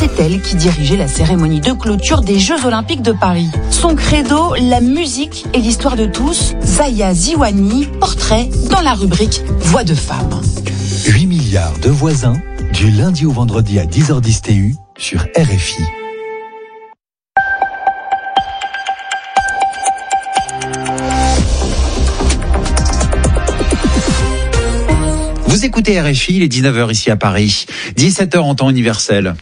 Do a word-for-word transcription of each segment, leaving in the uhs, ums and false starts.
c'est elle qui dirigeait la cérémonie de clôture des Jeux Olympiques de Paris. Son credo, la musique et l'histoire de tous. Zaya Ziwani, portrait dans la rubrique Voix de femme. huit milliards de voisins, du lundi au vendredi à dix heures dix T U sur R F I. Vous écoutez R F I, il est dix-neuf heures ici à Paris, dix-sept heures en temps universel.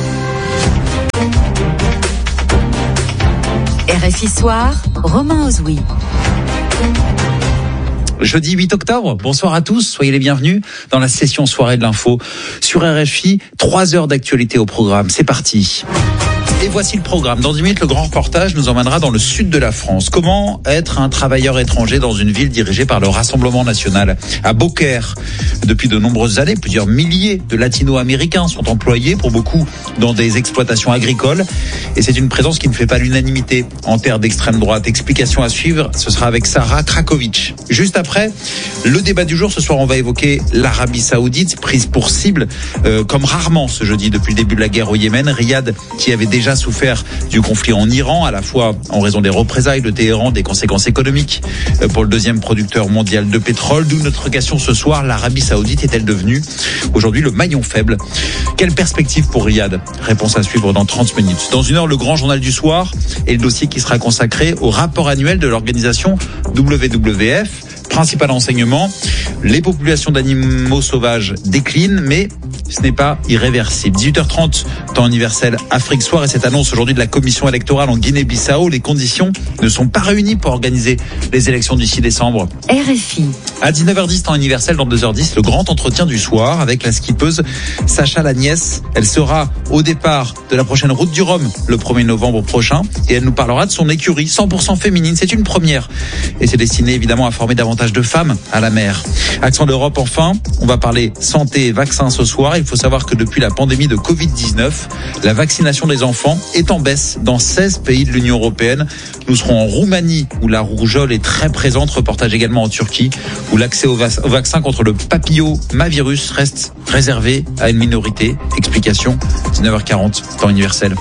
R F I Soir, Romain Ozoui. Jeudi huit octobre, bonsoir à tous, soyez les bienvenus dans la session soirée de l'info sur R F I, trois heures d'actualité au programme, c'est parti. Et voici le programme. Dans dix minutes, le grand reportage nous emmènera dans le sud de la France. Comment être un travailleur étranger dans une ville dirigée par le Rassemblement national à Beaucaire. Depuis de nombreuses années, plusieurs milliers de latino-américains sont employés, pour beaucoup dans des exploitations agricoles. Et c'est une présence qui ne fait pas l'unanimité en terre d'extrême droite. Explication à suivre, ce sera avec Sarah Krakovic. Juste après, le débat du jour. Ce soir, on va évoquer l'Arabie Saoudite, prise pour cible, euh, comme rarement ce jeudi depuis le début de la guerre au Yémen. Riyad, qui avait déjà souffert du conflit en Iran, à la fois en raison des représailles de Téhéran, des conséquences économiques pour le deuxième producteur mondial de pétrole. D'où notre question ce soir, l'Arabie Saoudite est-elle devenue aujourd'hui le maillon faible? Quelle perspective pour Riyad? Réponse à suivre dans trente minutes. Dans une heure, le grand journal du soir et le dossier qui sera consacré au rapport annuel de l'organisation W W F. Principal enseignement, les populations d'animaux sauvages déclinent, mais ce n'est pas irréversible. dix-huit heures trente, temps universel Afrique Soir, et cette annonce aujourd'hui de la commission électorale en Guinée-Bissau. Les conditions ne sont pas réunies pour organiser les élections du six décembre. R F I. À dix-neuf heures dix, temps universel, dans deux heures dix, le grand entretien du soir avec la skippeuse Sacha Lagnès. Elle sera au départ de la prochaine Route du Rhum le premier novembre prochain, et elle nous parlera de son écurie cent pour cent féminine. C'est une première, et c'est destiné évidemment à former davantage de femmes à la mer. Accent d'Europe enfin, on va parler santé et vaccins ce soir. Il faut savoir que depuis la pandémie de covid dix-neuf, la vaccination des enfants est en baisse dans seize pays de l'Union européenne. Nous serons en Roumanie où la rougeole est très présente. Reportage également en Turquie où l'accès au, vac- au vaccin contre le papillomavirus reste réservé à une minorité. Explication, dix-neuf heures quarante, temps universel.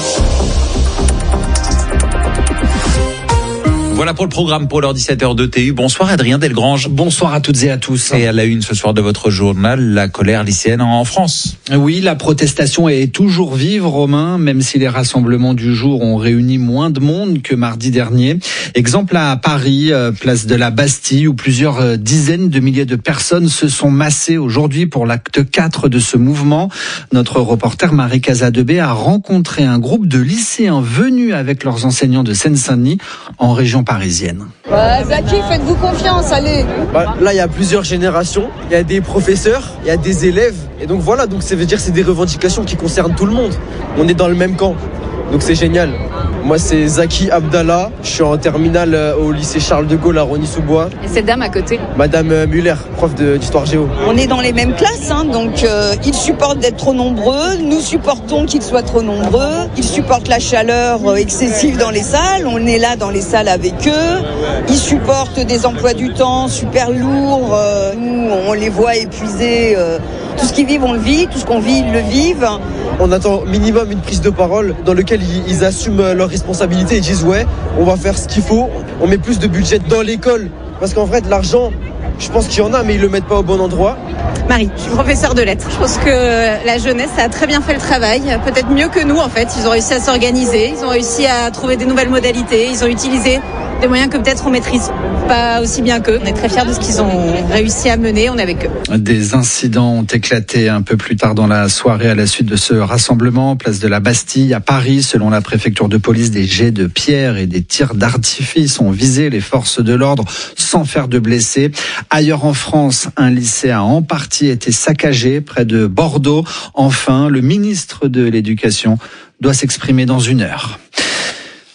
Voilà pour le programme pour l'heure dix-sept heures de T U. Bonsoir Adrien Delgrange. Bonsoir à toutes et à tous. Et à la une ce soir de votre journal, la colère lycéenne en France. Oui, la protestation est toujours vive, Romain, même si les rassemblements du jour ont réuni moins de monde que mardi dernier. Exemple à Paris, place de la Bastille, où plusieurs dizaines de milliers de personnes se sont massées aujourd'hui pour l'acte quatre de ce mouvement. Notre reporter Marie Casadebé a rencontré un groupe de lycéens venus avec leurs enseignants de Seine-Saint-Denis en région parisienne. Ouais, Zaki, faites-vous confiance, allez. Bah, là, il y a plusieurs générations, il y a des professeurs, il y a des élèves, et donc voilà, donc ça veut dire que c'est des revendications qui concernent tout le monde. On est dans le même camp, donc c'est génial. Moi, c'est Zaki Abdallah, je suis en terminale au lycée Charles de Gaulle à Rosny-sous-Bois. Et cette dame à côté? Madame Muller, prof de, d'histoire géo. On est dans les mêmes classes, hein, donc euh, ils supportent d'être trop nombreux, nous supportons qu'ils soient trop nombreux, ils supportent la chaleur euh, excessive dans les salles, on est là dans les salles avec eux, ils supportent des emplois du temps super lourds, euh, nous on les voit épuisés, euh, tout ce qu'ils vivent on le vit, tout ce qu'on vit ils le vivent. On attend minimum une prise de parole dans laquelle ils, ils assument leurs responsabilités et disent ouais, on va faire ce qu'il faut, on met plus de budget dans l'école, parce qu'en fait l'argent, je pense qu'il y en a, mais ils le mettent pas au bon endroit. Marie, je suis professeure de lettres. Je pense que la jeunesse a très bien fait le travail, peut-être mieux que nous en fait. Ils ont réussi à s'organiser, ils ont réussi à trouver des nouvelles modalités, ils ont utilisé des moyens que peut-être on maîtrise pas aussi bien qu'eux. On est très fiers de ce qu'ils ont réussi à mener, on est avec eux. Des incidents ont éclaté un peu plus tard dans la soirée à la suite de ce rassemblement, place de la Bastille à Paris. Selon la préfecture de police, des jets de pierre et des tirs d'artifice ont visé les forces de l'ordre sans faire de blessés. Ailleurs en France, un lycée a en partie été saccagé près de Bordeaux. Enfin, le ministre de l'Éducation doit s'exprimer dans une heure.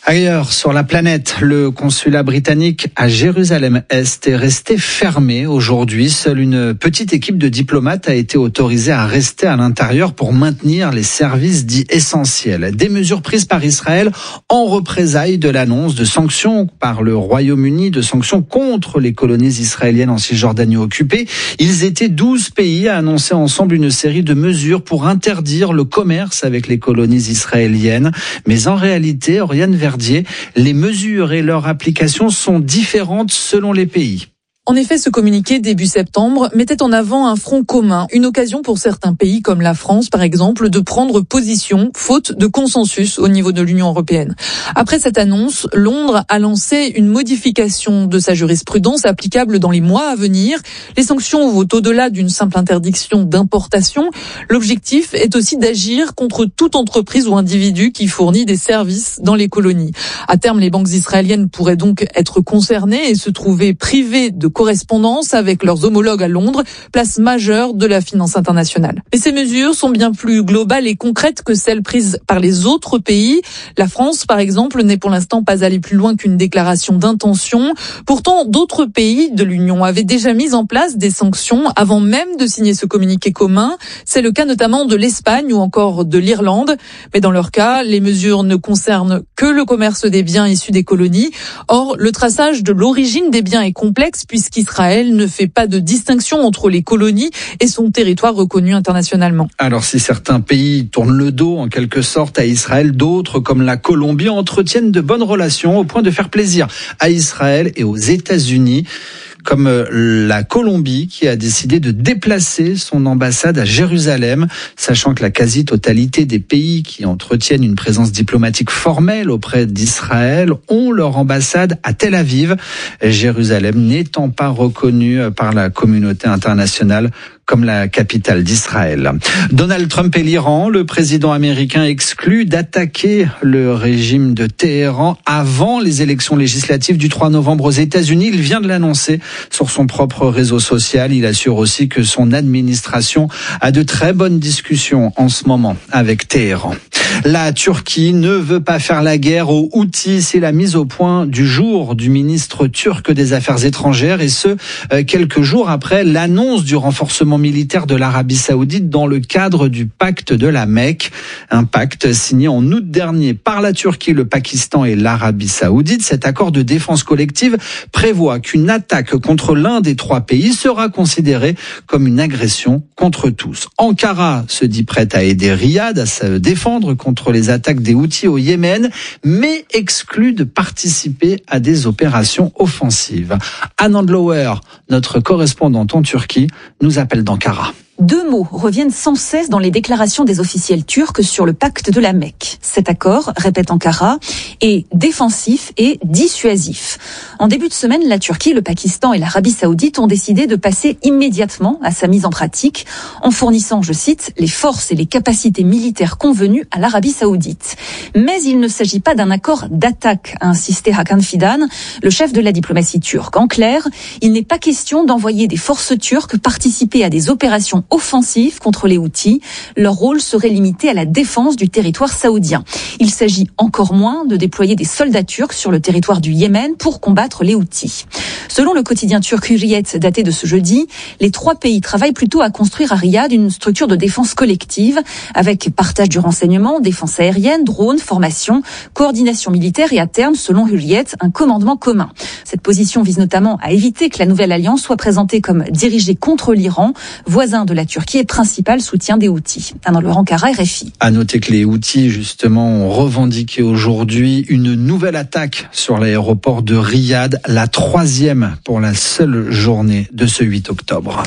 Ailleurs sur la planète, le consulat britannique à Jérusalem-Est est resté fermé aujourd'hui. Seule une petite équipe de diplomates a été autorisée à rester à l'intérieur pour maintenir les services dits essentiels. Des mesures prises par Israël en représailles de l'annonce de sanctions par le Royaume-Uni, de sanctions contre les colonies israéliennes en Cisjordanie occupée. Ils étaient douze pays à annoncer ensemble une série de mesures pour interdire le commerce avec les colonies israéliennes. Mais en réalité, Oriane Verdier, les mesures et leur application sont différentes selon les pays. En effet, ce communiqué début septembre mettait en avant un front commun, une occasion pour certains pays comme la France par exemple de prendre position faute de consensus au niveau de l'Union européenne. Après cette annonce, Londres a lancé une modification de sa jurisprudence applicable dans les mois à venir. Les sanctions vont au-delà d'une simple interdiction d'importation. L'objectif est aussi d'agir contre toute entreprise ou individu qui fournit des services dans les colonies. À terme, les banques israéliennes pourraient donc être concernées et se trouver privées de correspondance avec leurs homologues à Londres, place majeure de la finance internationale. Mais ces mesures sont bien plus globales et concrètes que celles prises par les autres pays. La France, par exemple, n'est pour l'instant pas allée plus loin qu'une déclaration d'intention. Pourtant, d'autres pays de l'Union avaient déjà mis en place des sanctions avant même de signer ce communiqué commun. C'est le cas notamment de l'Espagne ou encore de l'Irlande. Mais dans leur cas, les mesures ne concernent que le commerce des biens issus des colonies. Or, le traçage de l'origine des biens est complexe puisque Israël ne fait pas de distinction entre les colonies et son territoire reconnu internationalement. Alors si certains pays tournent le dos en quelque sorte à Israël, d'autres comme la Colombie entretiennent de bonnes relations au point de faire plaisir à Israël et aux États-Unis. Comme la Colombie qui a décidé de déplacer son ambassade à Jérusalem, sachant que la quasi-totalité des pays qui entretiennent une présence diplomatique formelle auprès d'Israël ont leur ambassade à Tel Aviv, Jérusalem n'étant pas reconnue par la communauté internationale comme la capitale d'Israël. Donald Trump et l'Iran, le président américain exclut d'attaquer le régime de Téhéran avant les élections législatives du trois novembre aux États-Unis. Il vient de l'annoncer sur son propre réseau social. Il assure aussi que son administration a de très bonnes discussions en ce moment avec Téhéran. La Turquie ne veut pas faire la guerre aux Houthis. C'est la mise au point du jour du ministre turc des Affaires étrangères et ce, quelques jours après l'annonce du renforcement militaire de l'Arabie Saoudite dans le cadre du pacte de la Mecque. Un pacte signé en août dernier par la Turquie, le Pakistan et l'Arabie Saoudite. Cet accord de défense collective prévoit qu'une attaque contre l'un des trois pays sera considérée comme une agression contre tous. Ankara se dit prête à aider Riyad à se défendre contre les attaques des Houthis au Yémen, mais exclut de participer à des opérations offensives. Anne Andlauer, notre correspondante en Turquie, nous appelle d'Ankara. Deux mots reviennent sans cesse dans les déclarations des officiels turcs sur le pacte de la Mecque. Cet accord, répète Ankara, est défensif et dissuasif. En début de semaine, la Turquie, le Pakistan et l'Arabie Saoudite ont décidé de passer immédiatement à sa mise en pratique en fournissant, je cite, les forces et les capacités militaires convenues à l'Arabie Saoudite. Mais il ne s'agit pas d'un accord d'attaque, a insisté Hakan Fidan, le chef de la diplomatie turque. En clair, il n'est pas question d'envoyer des forces turques participer à des opérations offensifs contre les Houthis. Leur rôle serait limité à la défense du territoire saoudien. Il s'agit encore moins de déployer des soldats turcs sur le territoire du Yémen pour combattre les Houthis. Selon le quotidien turc Hürriyet daté de ce jeudi, les trois pays travaillent plutôt à construire à Riyad une structure de défense collective avec partage du renseignement, défense aérienne, drones, formation, coordination militaire et à terme, selon Hürriyet, un commandement commun. Cette position vise notamment à éviter que la nouvelle alliance soit présentée comme dirigée contre l'Iran, voisin de la Turquie et principal soutien des Houthis. Dans le Ankara, R F I. À noter que les Houthis, justement, ont revendiqué aujourd'hui une nouvelle attaque sur l'aéroport de Riyad, la troisième pour la seule journée de ce huit octobre.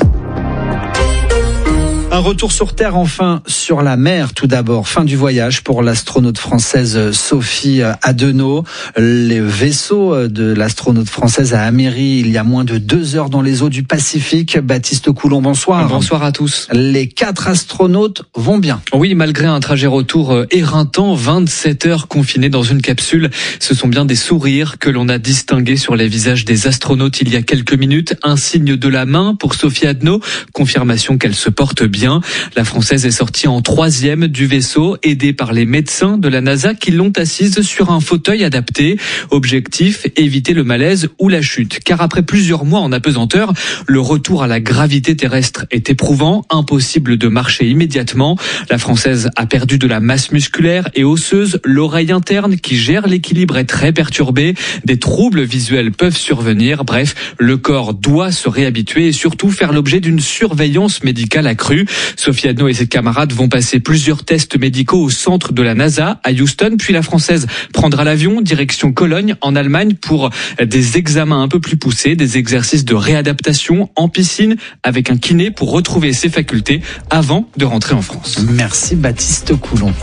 Un retour sur Terre, enfin, sur la mer, tout d'abord. Fin du voyage pour l'astronaute française Sophie Adenau. Le vaisseau de l'astronaute française a améri il y a moins de deux heures dans les eaux du Pacifique. Baptiste Coulon, bonsoir. Bonsoir à tous. Les quatre astronautes vont bien. Oui, malgré un trajet retour éreintant, vingt-sept heures confinés dans une capsule. Ce sont bien des sourires que l'on a distingués sur les visages des astronautes il y a quelques minutes. Un signe de la main pour Sophie Adenau. Confirmation qu'elle se porte bien. bien. La Française est sortie en troisième du vaisseau, aidée par les médecins de la NASA qui l'ont assise sur un fauteuil adapté. Objectif, éviter le malaise ou la chute. Car après plusieurs mois en apesanteur, le retour à la gravité terrestre est éprouvant, impossible de marcher immédiatement. La Française a perdu de la masse musculaire et osseuse, l'oreille interne qui gère l'équilibre est très perturbée, des troubles visuels peuvent survenir, bref, le corps doit se réhabituer et surtout faire l'objet d'une surveillance médicale accrue. Sophie Adno et ses camarades vont passer plusieurs tests médicaux au centre de la NASA à Houston, puis la Française prendra l'avion direction Cologne en Allemagne pour des examens un peu plus poussés, des exercices de réadaptation en piscine avec un kiné pour retrouver ses facultés avant de rentrer en France. Merci Baptiste Coulon.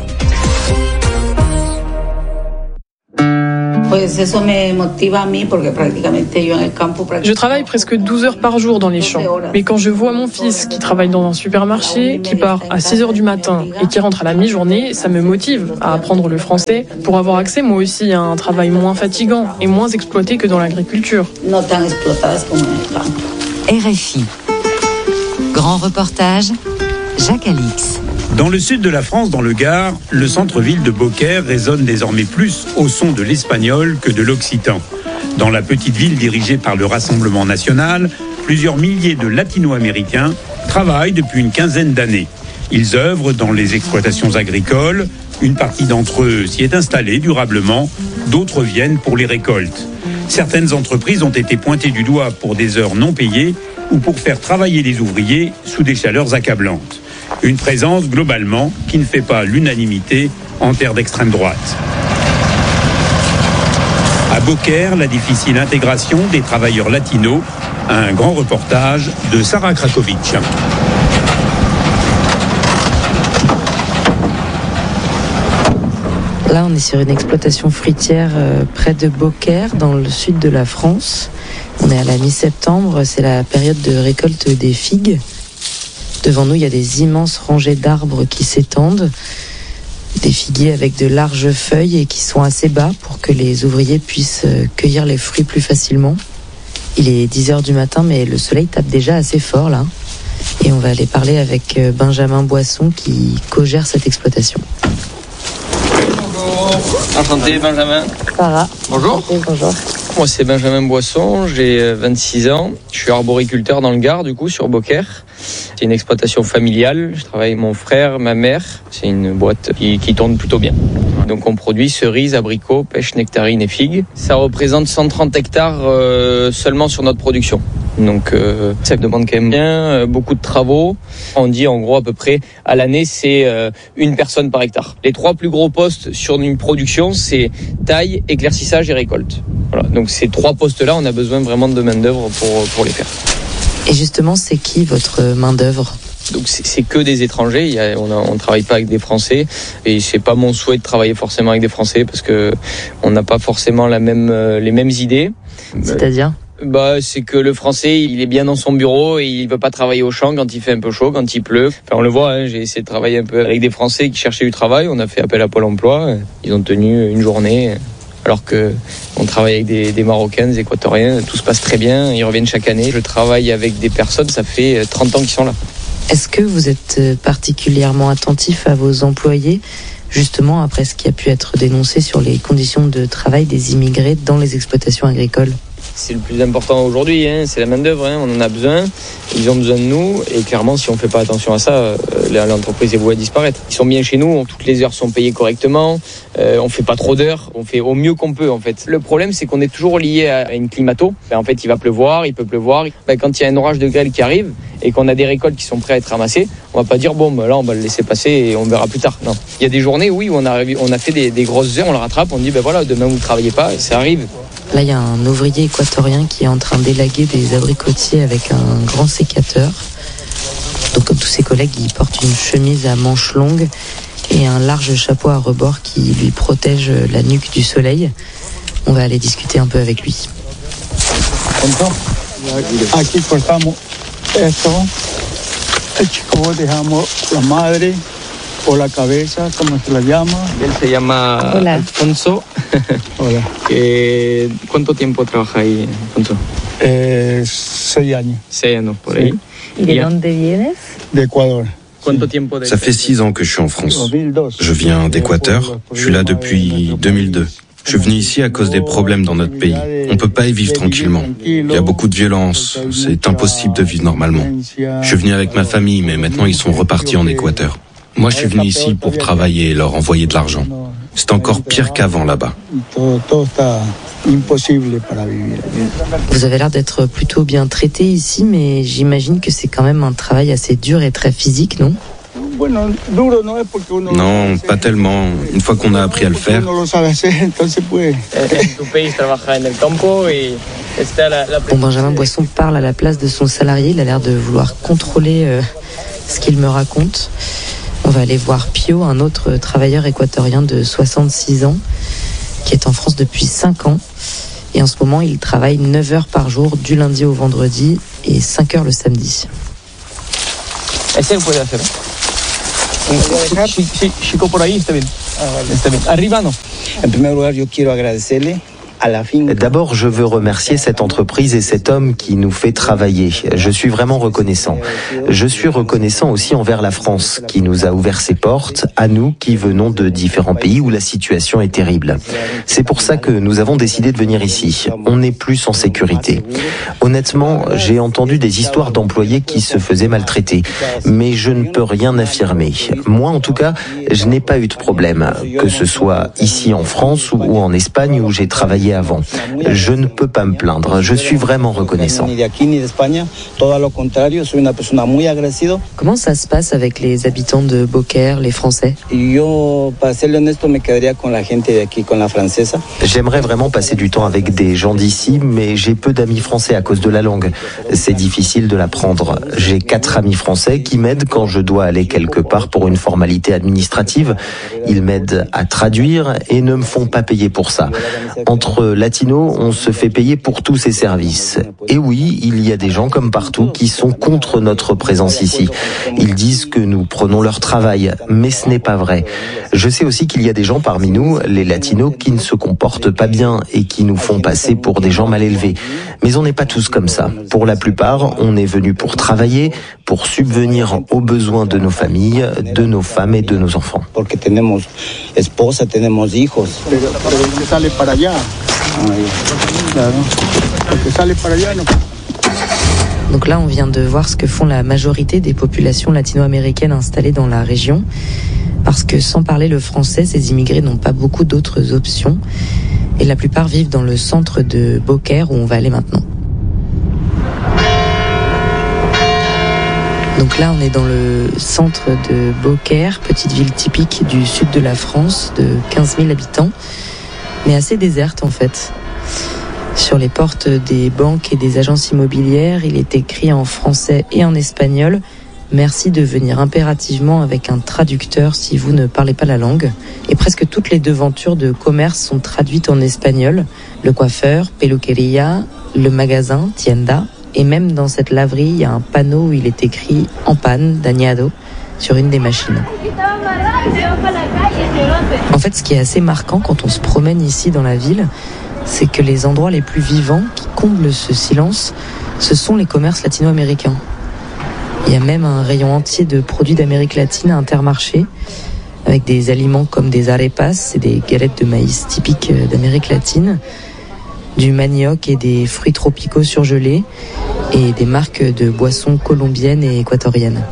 Je travaille presque douze heures par jour dans les champs. Mais quand je vois mon fils qui travaille dans un supermarché, qui part à six heures du matin et qui rentre à la mi-journée, ça me motive à apprendre le français pour avoir accès moi aussi à un travail moins fatigant et moins exploité que dans l'agriculture. R F I. Grand reportage, Jacques Alix. Dans le sud de la France, dans le Gard, le centre-ville de Beaucaire résonne désormais plus au son de l'espagnol que de l'occitan. Dans la petite ville dirigée par le Rassemblement national, plusieurs milliers de latino-américains travaillent depuis une quinzaine d'années. Ils œuvrent dans les exploitations agricoles. Une partie d'entre eux s'y est installée durablement, d'autres viennent pour les récoltes. Certaines entreprises ont été pointées du doigt pour des heures non payées ou pour faire travailler les ouvriers sous des chaleurs accablantes. Une présence, globalement, qui ne fait pas l'unanimité en terre d'extrême droite. À Beaucaire, la difficile intégration des travailleurs latinos. Un grand reportage de Sarah Krakovic. Là, on est sur une exploitation fruitière euh, près de Beaucaire, dans le sud de la France. On est à la mi-septembre, c'est la période de récolte des figues. Devant nous, il y a des immenses rangées d'arbres qui s'étendent, des figuiers avec de larges feuilles et qui sont assez bas pour que les ouvriers puissent cueillir les fruits plus facilement. Il est dix heures du matin, mais le soleil tape déjà assez fort là. Et on va aller parler avec Benjamin Boisson qui co-gère cette exploitation. Enchanté Benjamin. Sarah. Bonjour. Enchanté, bonjour. Moi c'est Benjamin Boisson, j'ai vingt-six ans. Je suis arboriculteur dans le Gard du coup sur Beaucaire. C'est une exploitation familiale. Je travaille avec mon frère, ma mère. C'est une boîte qui, qui tourne plutôt bien. Donc on produit cerises, abricots, pêches, nectarines et figues. Ça représente cent trente hectares euh, seulement sur notre production. Donc euh, ça demande quand même bien, euh, beaucoup de travaux. On dit en gros à peu près à l'année c'est euh, une personne par hectare. Les trois plus gros postes sur une production c'est taille, éclaircissage et récolte. Voilà. Donc ces trois postes-là on a besoin vraiment de main d'œuvre pour, pour les faire. Et justement c'est qui votre main d'œuvre ? Donc c'est, c'est que des étrangers, il y a, on a, on travaille pas avec des Français et c'est pas mon souhait de travailler forcément avec des Français parce que on n'a pas forcément la même, euh, les mêmes idées. C'est-à-dire ? Bah, c'est que le Français, il est bien dans son bureau et il veut pas travailler au champ quand il fait un peu chaud, quand il pleut. Enfin, on le voit, hein, j'ai essayé de travailler un peu avec des Français qui cherchaient du travail. On a fait appel à Pôle emploi. Ils ont tenu une journée. Alors que on travaille avec des, des Marocains, des Équatoriens. Tout se passe très bien. Ils reviennent chaque année. Je travaille avec des personnes, ça fait trente ans qu'ils sont là. Est-ce que vous êtes particulièrement attentif à vos employés, justement après ce qui a pu être dénoncé sur les conditions de travail des immigrés dans les exploitations agricoles ? C'est le plus important aujourd'hui, hein, c'est la main d'œuvre, hein, on en a besoin, ils ont besoin de nous et clairement si on ne fait pas attention à ça, euh, l'entreprise est vouée à disparaître. Ils sont bien chez nous, toutes les heures sont payées correctement, euh, on ne fait pas trop d'heures, on fait au mieux qu'on peut en fait. Le problème c'est qu'on est toujours lié à une climato, ben, en fait il va pleuvoir, il peut pleuvoir, ben, quand il y a un orage de grêle qui arrive et qu'on a des récoltes qui sont prêtes à être ramassées, on va pas dire bon ben, là on va le laisser passer et on verra plus tard. Non, il y a des journées oui où on a, on a fait des, des grosses heures, on le rattrape, on dit ben voilà demain vous ne travaillez pas, ça arrive. Là, il y a un ouvrier équatorien qui est en train d'élaguer des abricotiers avec un grand sécateur. Donc, comme tous ses collègues, il porte une chemise à manches longues et un large chapeau à rebord qui lui protège la nuque du soleil. On va aller discuter un peu avec lui. Aquí cortamos esto, el chico dejamos la madre o la cabeza, como se la llama. Él se llama Hola. Alfonso. Hola. Eh, ¿Cuánto tiempo trabaja ahí, Alfonso? Eh, seis años. Seis años, por Sí. ahí. ¿Y de Ya. dónde vienes? De Ecuador. Ça fait six ans que je suis en France. Je viens d'Équateur. Je suis là depuis deux mille deux. Je suis venu ici à cause des problèmes dans notre pays. On peut pas y vivre tranquillement. Il y a beaucoup de violence. C'est impossible de vivre normalement. Je suis venu avec ma famille, mais maintenant ils sont repartis en Équateur. Moi, je suis venu ici pour travailler et leur envoyer de l'argent. C'est encore pire qu'avant là-bas. Vous avez l'air d'être plutôt bien traité ici, mais j'imagine que c'est quand même un travail assez dur et très physique, non ? Non, pas tellement. Une fois qu'on a appris à le faire. Bon, Benjamin Boisson parle à la place de son salarié. Il a l'air de vouloir contrôler euh, ce qu'il me raconte. On va aller voir Pio, un autre travailleur équatorien de soixante-six ans, qui est en France depuis cinq ans. Et en ce moment, il travaille neuf heures par jour, du lundi au vendredi, et cinq heures le samedi. Chico por ahí, está bien. Está bien. Arriba no. En primer lugar, yo quiero agradecerle. D'abord, je veux remercier cette entreprise et cet homme qui nous fait travailler. Je suis vraiment reconnaissant. Je suis reconnaissant aussi envers la France, qui nous a ouvert ses portes, à nous qui venons de différents pays où la situation est terrible. C'est pour ça que nous avons décidé de venir ici. On n'est plus en sécurité. Honnêtement, j'ai entendu des histoires d'employés qui se faisaient maltraiter, mais je ne peux rien affirmer. Moi, en tout cas, je n'ai pas eu de problème, que ce soit ici en France ou en Espagne où j'ai travaillé avant. Je ne peux pas me plaindre. Je suis vraiment reconnaissant. Comment ça se passe avec les habitants de Beaucaire, les Français? J'aimerais vraiment passer du temps avec des gens d'ici, mais j'ai peu d'amis français à cause de la langue. C'est difficile de l'apprendre. J'ai quatre amis français qui m'aident quand je dois aller quelque part pour une formalité administrative. Ils m'aident à traduire et ne me font pas payer pour ça. Entre latinos, on se fait payer pour tous ces services. Et oui, il y a des gens comme partout qui sont contre notre présence ici. Ils disent que nous prenons leur travail, mais ce n'est pas vrai. Je sais aussi qu'il y a des gens parmi nous, les latinos, qui ne se comportent pas bien et qui nous font passer pour des gens mal élevés. Mais on n'est pas tous comme ça. Pour la plupart, on est venu pour travailler, pour subvenir aux besoins de nos familles, de nos femmes et de nos enfants. Donc là, on vient de voir ce que font la majorité des populations latino-américaines installées dans la région. Parce que sans parler le français, ces immigrés n'ont pas beaucoup d'autres options. Et la plupart vivent dans le centre de Beaucaire où on va aller maintenant. Donc là, on est dans le centre de Beaucaire, petite ville typique du sud de la France, de quinze mille habitants, mais assez déserte en fait. Sur les portes des banques et des agences immobilières, il est écrit en français et en espagnol « Merci de venir impérativement avec un traducteur si vous ne parlez pas la langue ». Et presque toutes les devantures de commerce sont traduites en espagnol. Le coiffeur, peluquería, le magasin, tienda. Et même dans cette laverie, il y a un panneau où il est écrit « En panne, dañado » sur une des machines. En fait, ce qui est assez marquant quand on se promène ici dans la ville, c'est que les endroits les plus vivants qui comblent ce silence, ce sont les commerces latino-américains. Il y a même un rayon entier de produits d'Amérique latine à Intermarché, avec des aliments comme des arepas, c'est des galettes de maïs typiques d'Amérique latine, du manioc et des fruits tropicaux surgelés, et des marques de boissons colombiennes et équatoriennes.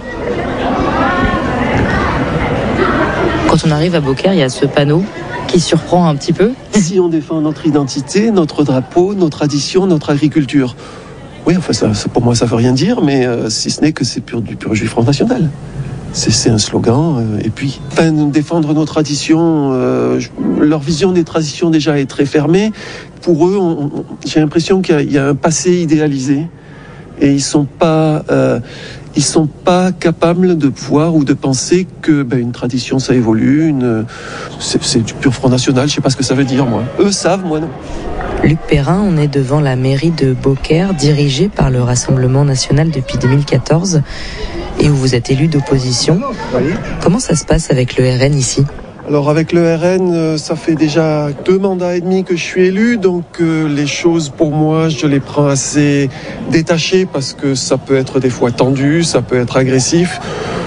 Quand on arrive à Beaucaire, il y a ce panneau qui surprend un petit peu. Si on défend notre identité, notre drapeau, nos traditions, notre agriculture. Oui, enfin, ça, ça, pour moi, ça ne veut rien dire, mais euh, si ce n'est que c'est pur, du pur juif Front National. C'est, c'est un slogan. Euh, et puis, enfin, défendre nos traditions, euh, leur vision des traditions déjà est très fermée. Pour eux, on, on, j'ai l'impression qu'il y a, il y a un passé idéalisé. Et ils sont pas, euh, ils sont pas capables de voir ou de penser que ben, une tradition ça évolue. Une, c'est, c'est du pur Front National. Je sais pas ce que ça veut dire, moi. Eux savent, moi non. Luc Perrin, on est devant la mairie de Beaucaire, dirigée par le Rassemblement National depuis deux mille quatorze, et où vous êtes élu d'opposition. Comment ça se passe avec le R N ici ? Alors avec le R N, ça fait déjà deux mandats et demi que je suis élu, donc euh, les choses pour moi, je les prends assez détachées parce que ça peut être des fois tendu, ça peut être agressif.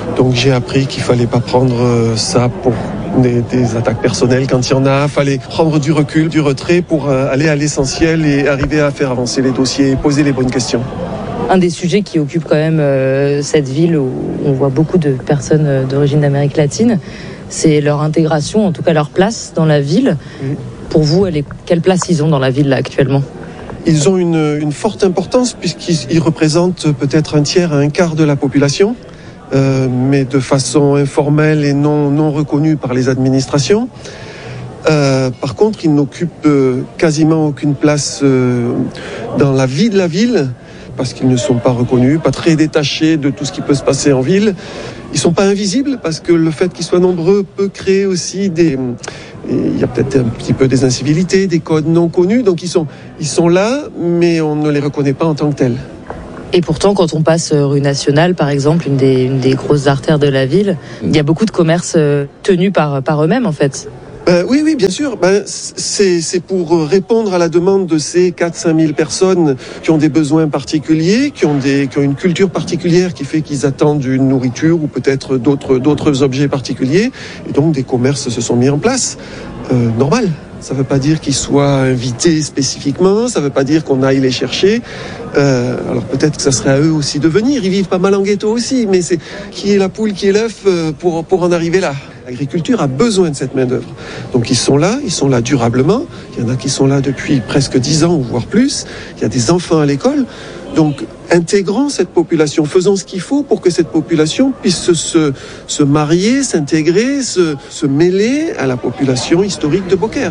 Donc j'ai appris qu'il fallait pas prendre ça pour des, des attaques personnelles quand il y en a. Il fallait prendre du recul, du retrait pour aller à l'essentiel et arriver à faire avancer les dossiers et poser les bonnes questions. Un des sujets qui occupe quand même euh, cette ville où on voit beaucoup de personnes d'origine d'Amérique latine, c'est leur intégration, en tout cas leur place dans la ville. Mmh. Pour vous, elle est, quelle place ils ont dans la ville là, actuellement ? Ils ont une, une forte importance puisqu'ils représentent peut-être un tiers à un quart de la population. Euh, mais de façon informelle et non, non reconnue par les administrations. Euh, par contre, ils n'occupent euh, quasiment aucune place euh, dans la vie de la ville, parce qu'ils ne sont pas reconnus, pas très détachés de tout ce qui peut se passer en ville. Ils ne sont pas invisibles, parce que le fait qu'ils soient nombreux peut créer aussi des... Il y a peut-être un petit peu des incivilités, des codes non connus, donc ils sont, ils sont là, mais on ne les reconnaît pas en tant que tels. Et pourtant, quand on passe rue Nationale, par exemple, une des, une des grosses artères de la ville, il y a beaucoup de commerces tenus par, par eux-mêmes, en fait. Ben, oui, oui, bien sûr. Ben, c'est, c'est pour répondre à la demande de ces quatre à cinq mille personnes qui ont des besoins particuliers, qui ont, des, qui ont une culture particulière qui fait qu'ils attendent une nourriture ou peut-être d'autres, d'autres objets particuliers. Et donc, des commerces se sont mis en place. Euh, normal. Ça ne veut pas dire qu'ils soient invités spécifiquement, ça ne veut pas dire qu'on aille les chercher. Euh, alors peut-être que ça serait à eux aussi de venir. Ils vivent pas mal en ghetto aussi, mais c'est qui est la poule, qui est l'œuf pour, pour en arriver là. L'agriculture a besoin de cette main-d'œuvre. Donc ils sont là, ils sont là durablement. Il y en a qui sont là depuis presque dix ans, voire plus. Il y a des enfants à l'école. Donc intégrons cette population, faisons ce qu'il faut pour que cette population puisse se, se marier, s'intégrer, se, se mêler à la population historique de Beaucaire.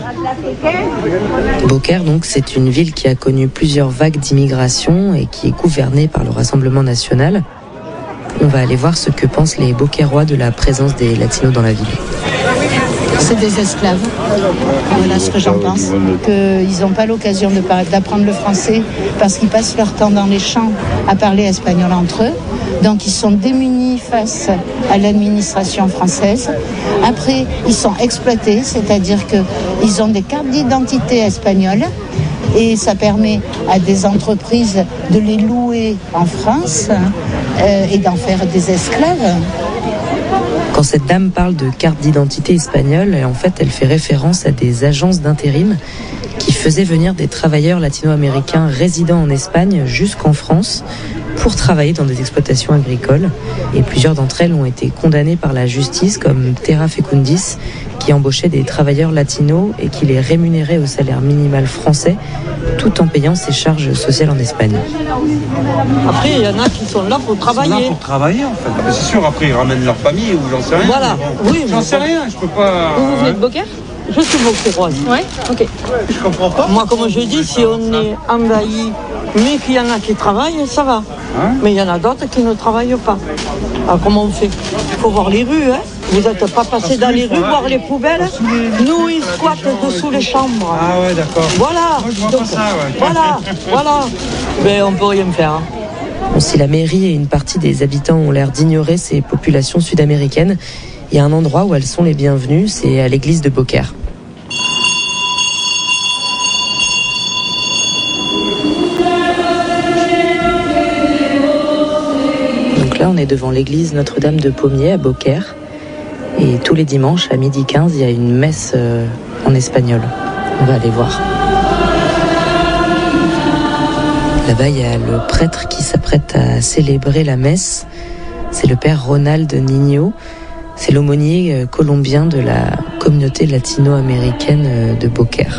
Beaucaire, donc, c'est une ville qui a connu plusieurs vagues d'immigration et qui est gouvernée par le Rassemblement national. On va aller voir ce que pensent les Beaucairois de la présence des Latinos dans la ville. C'est des esclaves. Voilà ce que j'en pense. Qu'ils n'ont pas l'occasion de par- d'apprendre le français parce qu'ils passent leur temps dans les champs à parler espagnol entre eux. Donc ils sont démunis face à l'administration française. Après, ils sont exploités, c'est-à-dire qu'ils ont des cartes d'identité espagnoles. Et ça permet à des entreprises de les louer en France euh, et d'en faire des esclaves. Quand cette dame parle de carte d'identité espagnole, en fait, elle fait référence à des agences d'intérim qui faisaient venir des travailleurs latino-américains résidant en Espagne jusqu'en France pour travailler dans des exploitations agricoles. Et plusieurs d'entre elles ont été condamnées par la justice, comme Terra Fecundis, qui embauchait des travailleurs latinos et qui les rémunérait au salaire minimal français, tout en payant ses charges sociales en Espagne. Après, il y en a qui sont là pour travailler. Ils sont là pour travailler, en fait. Ah, c'est sûr, après, ils ramènent leur famille ou j'en sais rien. Voilà, bon, oui. J'en sais rien, je peux pas... Vous, vous venez de Beaucaire ? Je suis beaucairoise. Oui, ok. Je comprends pas. Moi, comme je dis, si on est envahi, mais qu'il y en a qui travaillent, ça va. Hein? Mais il y en a d'autres qui ne travaillent pas. Alors, comment on fait ? Il faut voir les rues, hein. Vous n'êtes pas passé dans les rues, voir les poubelles. Nous, ils squattent dessous les chambres. Ah ouais, d'accord. Voilà. Moi, je vois Donc, pas ça, ouais. Voilà, voilà. Mais on peut rien faire. Hein. Bon, si la mairie et une partie des habitants ont l'air d'ignorer ces populations sud-américaines, il y a un endroit où elles sont les bienvenues, c'est à l'église de Beaucaire. Donc là, on est devant l'église Notre-Dame de Pommier à Beaucaire. Et tous les dimanches, à midi quinze, il y a une messe euh, en espagnol. On va aller voir. Là-bas, il y a le prêtre qui s'apprête à célébrer la messe. C'est le père Ronald Niño. C'est l'aumônier colombien de la communauté latino-américaine de Beaucaire.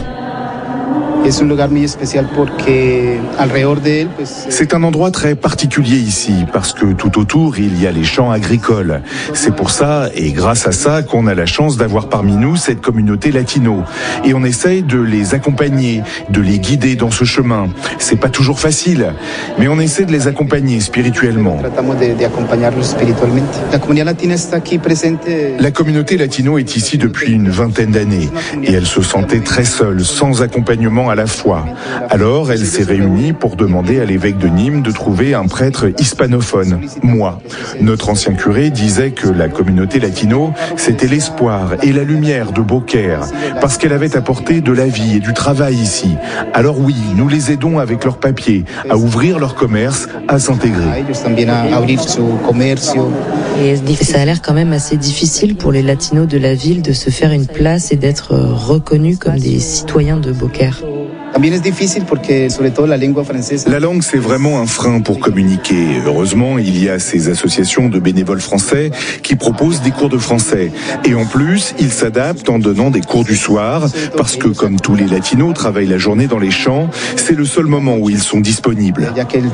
C'est un endroit très particulier ici, parce que tout autour, il y a les champs agricoles. C'est pour ça, et grâce à ça, qu'on a la chance d'avoir parmi nous cette communauté latino. Et on essaye de les accompagner, de les guider dans ce chemin. C'est pas toujours facile, mais on essaie de les accompagner spirituellement. La communauté latino est ici depuis une vingtaine d'années, et elle se sentait très seule, sans accompagnement à à la foi. Alors, elle s'est réunie pour demander à l'évêque de Nîmes de trouver un prêtre hispanophone, moi. Notre ancien curé disait que la communauté latino, c'était l'espoir et la lumière de Beaucaire, parce qu'elle avait apporté de la vie et du travail ici. Alors oui, nous les aidons avec leurs papiers, à ouvrir leur commerce, à s'intégrer. Et ça a l'air quand même assez difficile pour les latinos de la ville de se faire une place et d'être reconnus comme des citoyens de Beaucaire. La langue, c'est vraiment un frein pour communiquer. Heureusement, il y a ces associations de bénévoles français qui proposent des cours de français. Et en plus, ils s'adaptent en donnant des cours du soir, parce que comme tous les latinos travaillent la journée dans les champs, c'est le seul moment où ils sont disponibles.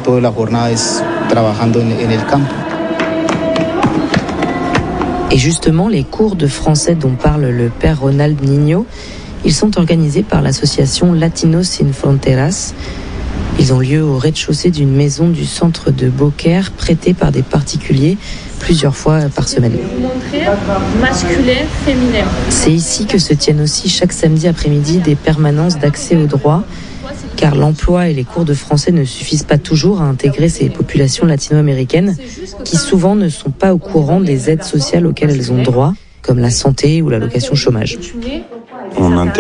Et justement, les cours de français dont parle le père Ronald Niño, ils sont organisés par l'association Latinos Sin Fronteras. Ils ont lieu au rez-de-chaussée d'une maison du centre de Beaucaire, prêtée par des particuliers plusieurs fois par semaine. Masculin, féminin. C'est ici que se tiennent aussi chaque samedi après-midi des permanences d'accès au droit, car l'emploi et les cours de français ne suffisent pas toujours à intégrer ces populations latino-américaines qui souvent ne sont pas au courant des aides sociales auxquelles elles ont droit, comme la santé ou l'allocation chômage. On